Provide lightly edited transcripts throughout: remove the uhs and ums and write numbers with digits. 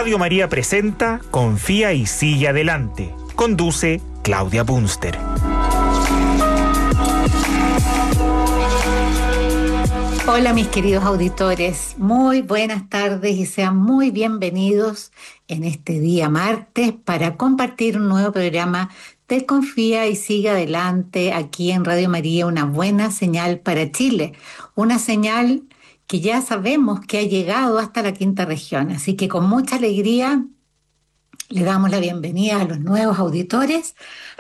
Radio María presenta Confía y sigue adelante. Conduce Claudia Bunster. Hola mis queridos auditores, muy buenas tardes y sean muy bienvenidos en este día martes para compartir un nuevo programa de Confía y sigue adelante aquí en Radio María, una buena señal para Chile, una señal que ya sabemos que ha llegado hasta la quinta región, así que con mucha alegría le damos la bienvenida a los nuevos auditores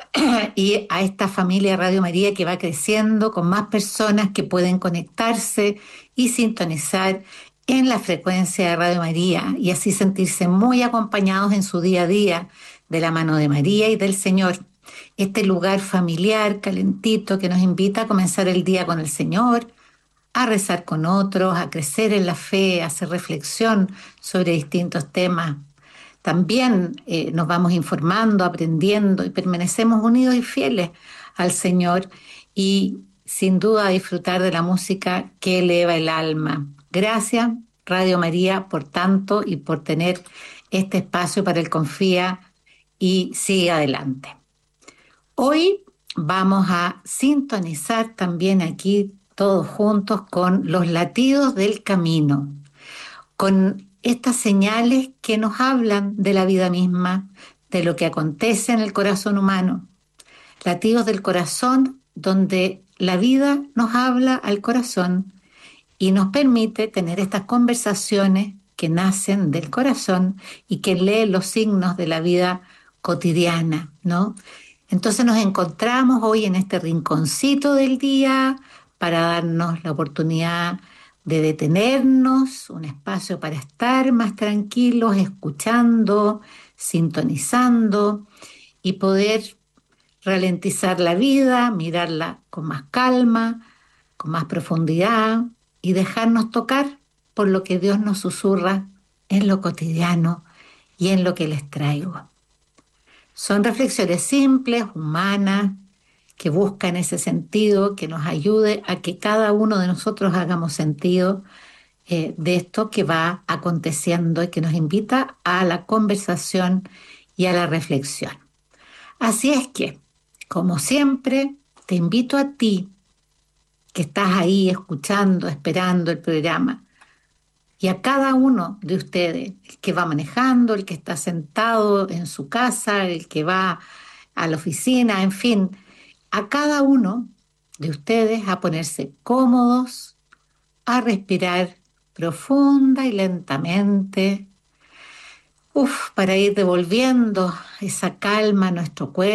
y a esta familia Radio María que va creciendo con más personas que pueden conectarse y sintonizar en la frecuencia de Radio María y así sentirse muy acompañados en su día a día de la mano de María y del Señor. Este lugar familiar, calentito, que nos invita a comenzar el día con el Señor, a rezar con otros, a crecer en la fe, a hacer reflexión sobre distintos temas. También nos vamos informando, aprendiendo y permanecemos unidos y fieles al Señor y sin duda disfrutar de la música que eleva el alma. Gracias Radio María por tanto y por tener este espacio para el Confía y sigue adelante. Hoy vamos a sintonizar también aquí todos juntos con los latidos del camino, con estas señales que nos hablan de la vida misma, de lo que acontece en el corazón humano. Latidos del corazón donde la vida nos habla al corazón y nos permite tener estas conversaciones que nacen del corazón y que leen los signos de la vida cotidiana, ¿no? Entonces nos encontramos hoy en este rinconcito del día para darnos la oportunidad de detenernos, un espacio para estar más tranquilos, escuchando, sintonizando y poder ralentizar la vida, mirarla con más calma, con más profundidad y dejarnos tocar por lo que Dios nos susurra en lo cotidiano y en lo que les traigo. Son reflexiones simples, humanas, que buscan ese sentido, que nos ayude a que cada uno de nosotros hagamos sentido de esto que va aconteciendo y que nos invita a la conversación y a la reflexión. Así es que, como siempre, te invito a ti, que estás ahí escuchando, esperando el programa, y a cada uno de ustedes, el que va manejando, el que está sentado en su casa, el que va a la oficina, en fin, a cada uno de ustedes a ponerse cómodos, a respirar profunda y lentamente, para ir devolviendo esa calma a nuestro cuerpo.